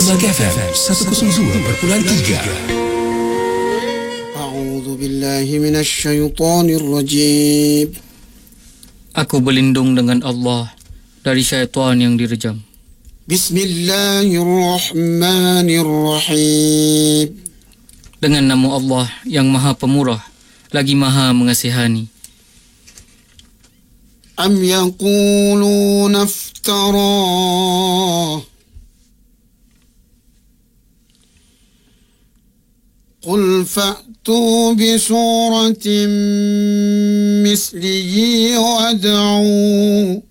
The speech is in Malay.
Semak FM 102.3. A'udzu billahi minasyaitonir rajim. Aku berlindung dengan Allah dari syaitan yang direjam. Bismillahirrahmanirrahim. Dengan nama Allah yang Maha Pemurah lagi Maha Mengasihani. Am yaquluna iftara. Qul fa'tu bi suratin mislihi wad'u